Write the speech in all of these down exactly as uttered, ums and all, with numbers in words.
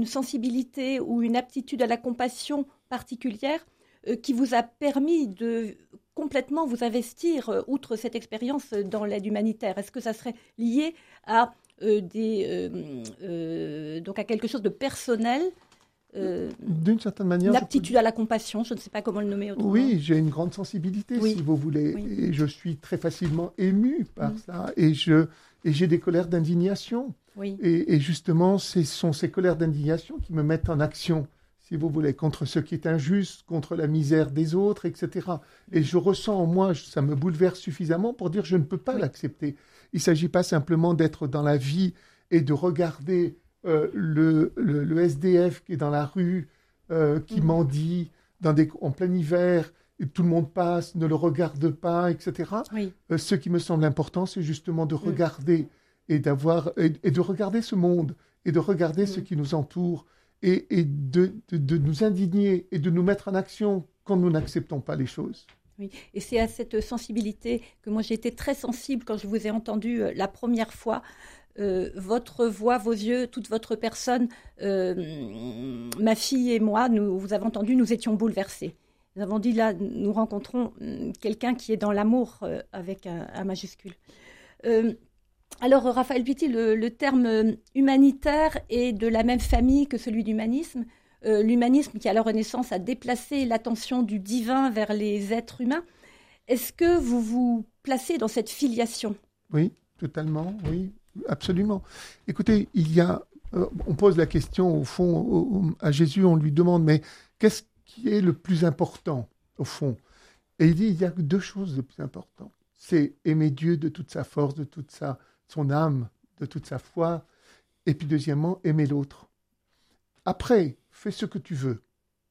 une sensibilité ou une aptitude à la compassion particulière euh, qui vous a permis de complètement vous investir, euh, outre cette expérience, dans l'aide humanitaire? Est-ce que ça serait lié à, euh, des, euh, euh, donc à quelque chose de personnel, euh, D'une certaine manière, une je peux aptitude à la compassion, je ne sais pas comment le nommer autrement. Oui, j'ai une grande sensibilité, Oui. si vous voulez, Oui. et je suis très facilement ému par Mm. ça, et, je, et j'ai des colères d'indignation. Oui. Et, et justement, ce sont ces colères d'indignation qui me mettent en action, si vous voulez, contre ce qui est injuste, contre la misère des autres, et cetera. Et je ressens en moi, ça me bouleverse suffisamment pour dire je ne peux pas Oui. l'accepter. Il ne s'agit pas simplement d'être dans la vie et de regarder euh, le, le, le S D F qui est dans la rue, euh, qui Mm. mendie dans des, en plein hiver, et tout le monde passe, ne le regarde pas, et cetera. Oui. Euh, ce qui me semble important, c'est justement de Mm. regarder et d'avoir et, et de regarder ce monde et de regarder Mm. ce qui nous entoure et, et de, de, de nous indigner et de nous mettre en action quand nous n'acceptons pas les choses. Oui, et c'est à cette sensibilité que moi j'ai été très sensible quand je vous ai entendu euh, la première fois. Euh, votre voix, vos yeux, toute votre personne, euh, ma fille et moi, nous, vous avez entendu, nous étions bouleversés. Nous avons dit là, nous rencontrons euh, quelqu'un qui est dans l'amour euh, avec un, un majuscule. Euh, alors, Raphaël Pitti, le, le terme humanitaire est de la même famille que celui d'humanisme. Euh, l'humanisme qui, à la Renaissance, a déplacé l'attention du divin vers les êtres humains. Est-ce que vous vous placez dans cette filiation? Oui, totalement, oui, absolument. Écoutez, il y a, euh, on pose la question au fond au, au, à Jésus, on lui demande, mais qu'est-ce qui est le plus important au fond? Et il dit, il y a deux choses de plus importantes. C'est aimer Dieu de toute sa force, de toute sa, son âme, de toute sa foi, et puis deuxièmement, aimer l'autre. Après, fais ce que tu veux.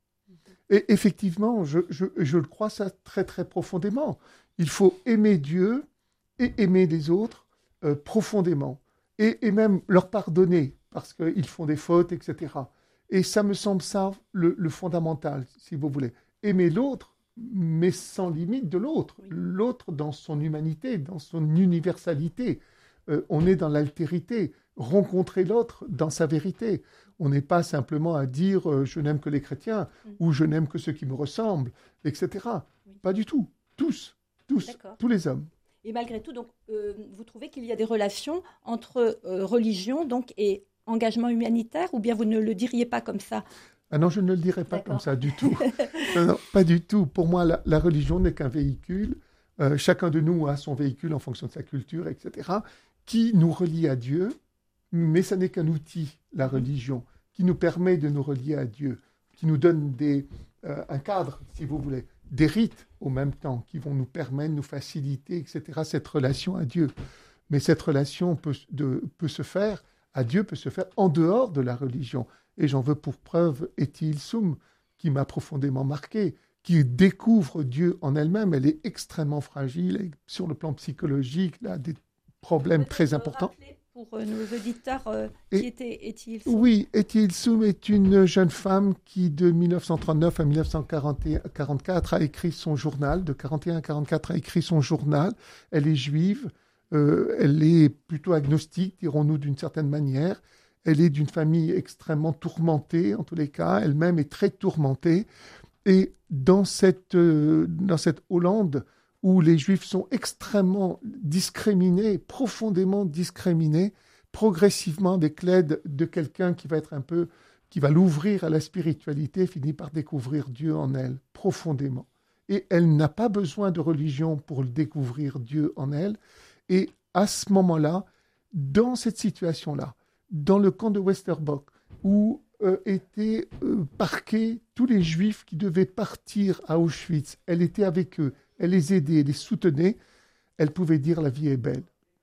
Et effectivement, je, je, je le crois ça très très profondément. Il faut aimer Dieu et aimer les autres euh, profondément. Et, et même leur pardonner, parce qu'ils font des fautes, et cetera. Et ça me semble ça le, le fondamental, si vous voulez. Aimer l'autre, mais sans limite de l'autre. Oui. L'autre dans son humanité, dans son universalité. Euh, on est dans l'altérité. Rencontrer l'autre dans sa vérité. On n'est pas simplement à dire euh, « je n'aime que les chrétiens mm. » ou « je n'aime que ceux qui me ressemblent », et cetera. Oui. Pas du tout. Tous, tous, D'accord. tous les hommes. Et malgré tout, donc, euh, vous trouvez qu'il y a des relations entre euh, religion donc, et engagement humanitaire, ou bien vous ne le diriez pas comme ça? Ah non, je ne le dirais pas D'accord. comme ça du tout. non, non, pas du tout. Pour moi, la, la religion n'est qu'un véhicule. Euh, chacun de nous a son véhicule en fonction de sa culture, et cetera, qui nous relie à Dieu. Mais ça n'est qu'un outil, la religion, qui nous permet de nous relier à Dieu, qui nous donne des, euh, un cadre, si vous voulez, des rites au même temps, qui vont nous permettre, nous faciliter, et cetera, cette relation à Dieu. Mais cette relation peut, de, peut se faire, à Dieu peut se faire en dehors de la religion. Et j'en veux pour preuve Etty Hillesum, qui m'a profondément marqué, qui découvre Dieu en elle-même. Elle est extrêmement fragile, et sur le plan psychologique, elle a des problèmes très importants. Pour nos auditeurs, euh, qui et, était Etty Hillesum? Oui, Etty Hillesum est une jeune femme qui, de dix-neuf cent trente-neuf à dix-neuf cent quarante-quatre, a écrit son journal. De quarante et un à quarante-quatre, a écrit son journal. Elle est juive. Euh, elle est plutôt agnostique, dirons-nous d'une certaine manière. Elle est d'une famille extrêmement tourmentée, en tous les cas. Elle-même est très tourmentée. Et dans cette, euh, dans cette Hollande, où les Juifs sont extrêmement discriminés, profondément discriminés, progressivement avec l'aide de quelqu'un qui va être un peu, qui va l'ouvrir à la spiritualité, finit par découvrir Dieu en elle, profondément. Et elle n'a pas besoin de religion pour découvrir Dieu en elle. Et à ce moment-là, dans cette situation-là, dans le camp de Westerbork, où euh, étaient euh, parqués tous les Juifs qui devaient partir à Auschwitz, elle était avec eux. Elle les aidait, elle les soutenait. Elle pouvait dire « la vie est belle ».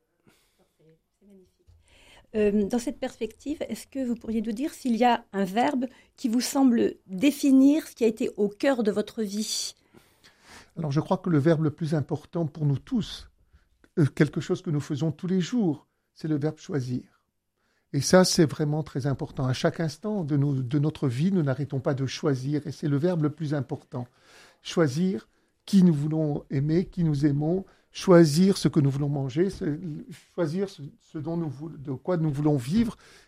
C'est magnifique. Euh, dans cette perspective, est-ce que vous pourriez nous dire s'il y a un verbe qui vous semble définir ce qui a été au cœur de votre vie? Alors, je crois que le verbe le plus important pour nous tous, quelque chose que nous faisons tous les jours, c'est le verbe « choisir ». Et ça, c'est vraiment très important. À chaque instant de, nos, de notre vie, nous n'arrêtons pas de choisir. Et c'est le verbe le plus important. Choisir qui nous voulons aimer, qui nous aimons, choisir ce que nous voulons manger, choisir ce, ce dont nous, de quoi nous voulons vivre,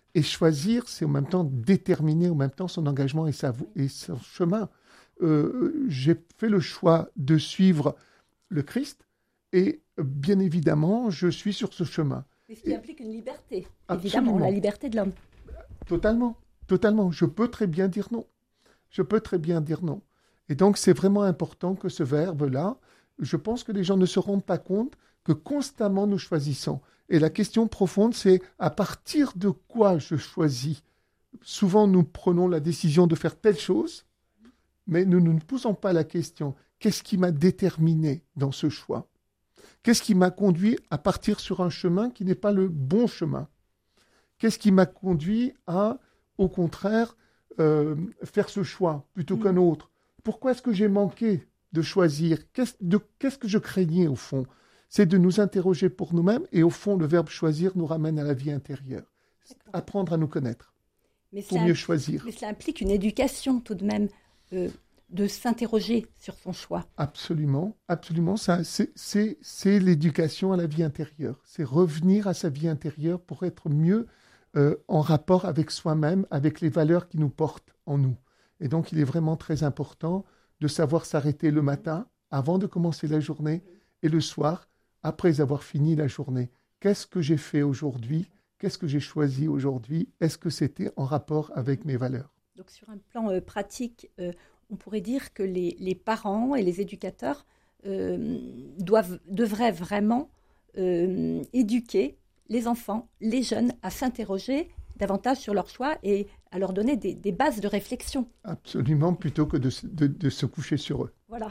Et choisir, c'est en même temps déterminer en même temps son engagement et, sa, et son chemin. Euh, j'ai fait le choix de suivre le Christ et bien évidemment, je suis sur ce chemin. Mais ce qui et, implique une liberté, absolument. Évidemment, la liberté de l'homme. Totalement, totalement. Je peux très bien dire non. Je peux très bien dire non. Et donc, c'est vraiment important que ce verbe-là, je pense que les gens ne se rendent pas compte que constamment nous choisissons. Et la question profonde, c'est à partir de quoi je choisis. Souvent, nous prenons la décision de faire telle chose, mais nous ne nous posons pas la question, qu'est-ce qui m'a déterminé dans ce choix? Qu'est-ce qui m'a conduit à partir sur un chemin qui n'est pas le bon chemin? Qu'est-ce qui m'a conduit à, au contraire, euh, faire ce choix plutôt mmh. qu'un autre? Pourquoi est-ce que j'ai manqué de choisir? Qu'est-ce, de, qu'est-ce que je craignais au fond? C'est de nous interroger pour nous-mêmes et au fond, le verbe choisir nous ramène à la vie intérieure. D'accord. Apprendre à nous connaître mais pour mieux impl- choisir. Mais cela implique une éducation tout de même, euh, de s'interroger sur son choix. Absolument, absolument. Ça, c'est, c'est, c'est l'éducation à la vie intérieure. C'est revenir à sa vie intérieure pour être mieux euh, en rapport avec soi-même, avec les valeurs qui nous portent en nous. Et donc, il est vraiment très important de savoir s'arrêter le matin, avant de commencer la journée, et le soir, après avoir fini la journée. Qu'est-ce que j'ai fait aujourd'hui? Qu'est-ce que j'ai choisi aujourd'hui? Est-ce que c'était en rapport avec mes valeurs? Donc, sur un plan euh, pratique, euh, on pourrait dire que les, les parents et les éducateurs euh, doivent, devraient vraiment euh, éduquer les enfants, les jeunes, à s'interroger davantage sur leurs choix et à leur donner des, des bases de réflexion. Absolument, plutôt que de, de, de se coucher sur eux. Voilà.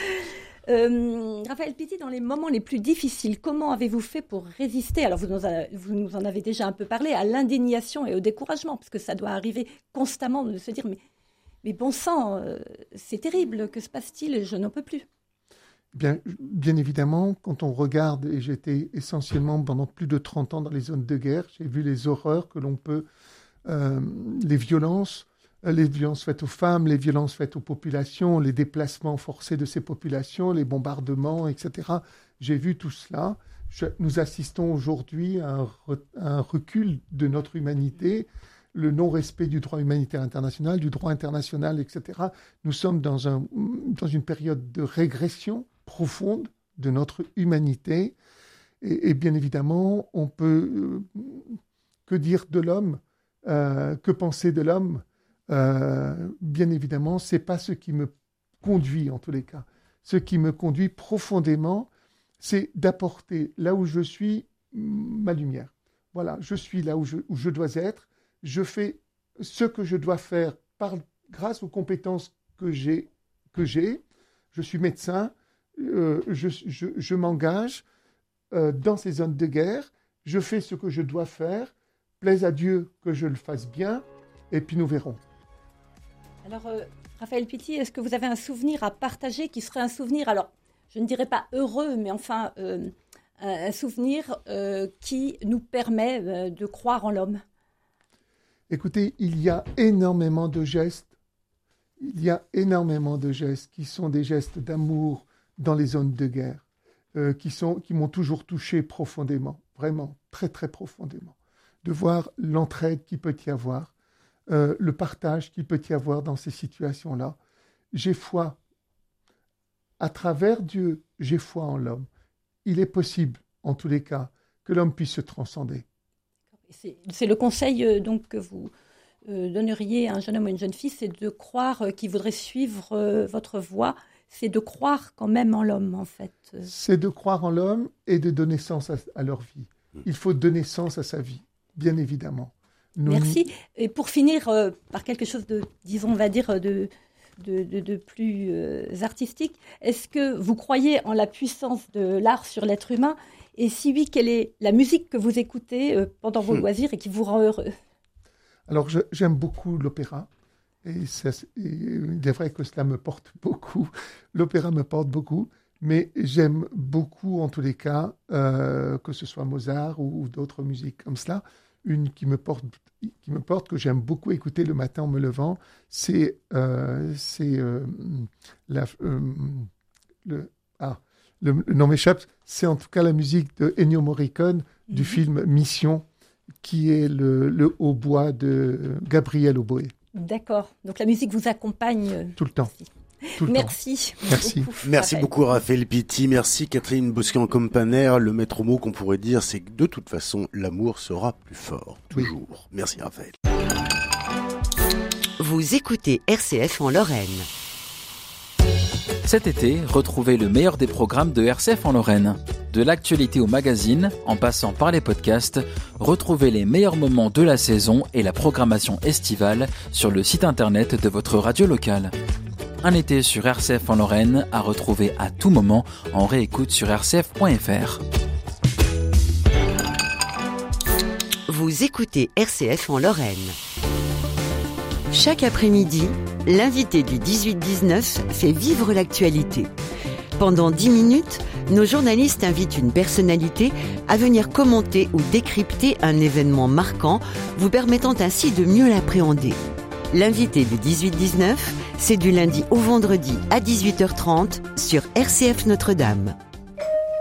euh, Raphaël Pitti, dans les moments les plus difficiles, comment avez-vous fait pour résister? Alors, vous nous, a, vous nous en avez déjà un peu parlé, à l'indignation et au découragement, parce que ça doit arriver constamment de se dire, mais, mais bon sang, euh, c'est terrible, que se passe-t-il? Je n'en peux plus. Bien, bien évidemment, quand on regarde, et j'étais essentiellement pendant plus de trente ans dans les zones de guerre, j'ai vu les horreurs que l'on peut, euh, les violences, les violences faites aux femmes, les violences faites aux populations, les déplacements forcés de ces populations, les bombardements, et cetera. J'ai vu tout cela. Je, nous assistons aujourd'hui à un, re, à un recul de notre humanité, le non-respect du droit humanitaire international, du droit international, et cetera. Nous sommes dans, un, dans une période de régression profonde de notre humanité. Et, et bien évidemment, on peut... Euh, que dire de l'homme? euh, Que penser de l'homme? euh, Bien évidemment, ce n'est pas ce qui me conduit, en tous les cas. Ce qui me conduit profondément, c'est d'apporter là où je suis ma lumière. Voilà, je suis là où je, où je dois être. Je fais ce que je dois faire par, grâce aux compétences que j'ai. Que j'ai. Je suis médecin. Euh, je, je, je m'engage euh, dans ces zones de guerre, je fais ce que je dois faire, plaise à Dieu que je le fasse bien, et puis nous verrons. Alors, euh, Raphaël Pitti, est-ce que vous avez un souvenir à partager qui serait un souvenir, alors, je ne dirais pas heureux, mais enfin, euh, un souvenir euh, qui nous permet euh, de croire en l'homme? Écoutez, il y a énormément de gestes, il y a énormément de gestes qui sont des gestes d'amour, dans les zones de guerre, euh, qui, sont, qui m'ont toujours touché profondément, vraiment, très très profondément. De voir l'entraide qu'il peut y avoir, euh, le partage qu'il peut y avoir dans ces situations-là. J'ai foi. À travers Dieu, j'ai foi en l'homme. Il est possible, en tous les cas, que l'homme puisse se transcender. C'est, c'est le conseil euh, donc, que vous euh, donneriez à un jeune homme ou une jeune fille, c'est de croire euh, qu'il voudrait suivre euh, votre voie. C'est de croire quand même en l'homme, en fait. C'est de croire en l'homme et de donner sens à, à leur vie. Il faut donner sens à sa vie, bien évidemment. Nous... Merci. Et pour finir euh, par quelque chose de, disons, on va dire, de, de, de, de plus euh, artistique, est-ce que vous croyez en la puissance de l'art sur l'être humain? Et si oui, quelle est la musique que vous écoutez euh, pendant vos loisirs et qui vous rend heureux? Alors, je, j'aime beaucoup l'opéra. Et, ça, et il est vrai que cela me porte beaucoup. L'opéra me porte beaucoup, mais j'aime beaucoup, en tous les cas, euh, que ce soit Mozart ou, ou d'autres musiques comme cela. Une qui me porte, qui me porte que j'aime beaucoup écouter le matin en me levant, c'est, euh, c'est euh, la, euh, le, ah, le, le nom m'échappe. C'est en tout cas la musique de Ennio Morricone du mm-hmm. film Mission, qui est le, le hautbois de Gabriel Oboé. D'accord. Donc la musique vous accompagne tout le temps. Tout le merci. Temps. Merci. Beaucoup, merci beaucoup Raphaël Pitti. Merci Catherine Bosquet-Companer. Le maître mot qu'on pourrait dire, c'est que de toute façon, l'amour sera plus fort. Toujours. Oui. Merci Raphaël. Vous écoutez R C F en Lorraine. Cet été, retrouvez le meilleur des programmes de R C F en Lorraine. De l'actualité au magazine, en passant par les podcasts, retrouvez les meilleurs moments de la saison et la programmation estivale sur le site internet de votre radio locale. Un été sur R C F en Lorraine à retrouver à tout moment en réécoute sur r c f point f r. Vous écoutez R C F en Lorraine. Chaque après-midi, l'invité du dix-huit dix-neuf fait vivre l'actualité. Pendant dix minutes, nos journalistes invitent une personnalité à venir commenter ou décrypter un événement marquant, vous permettant ainsi de mieux l'appréhender. L'invité du dix-huit dix-neuf, c'est du lundi au vendredi à dix-huit heures trente sur R C F Notre-Dame.